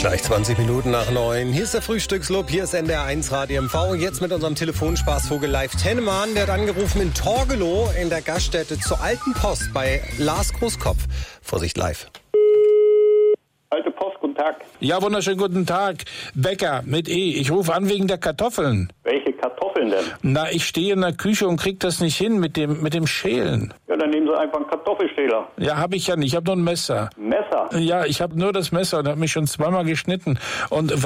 Gleich 20 Minuten nach 9. Hier ist der Frühstückslob, hier ist NDR1 Radio MV. Jetzt mit unserem Telefonspaßvogel Live Tennemann. Der hat angerufen in Torgelow in der Gaststätte zur Alten Post bei Lars Großkopf. Vorsicht live. Alte Post, guten Tag. Ja, wunderschönen guten Tag. Bäcker mit E. Ich rufe an wegen der Kartoffeln. Welche Kartoffeln denn? Na, ich stehe in der Küche und krieg das nicht hin mit dem Schälen. Ja, dann nehmen Sie einfach einen Kartoffelschäler. Ja, habe ich ja nicht. Ich habe nur ein Messer. Messer? Ja, ich habe nur das Messer und habe mich schon zweimal geschnitten. Und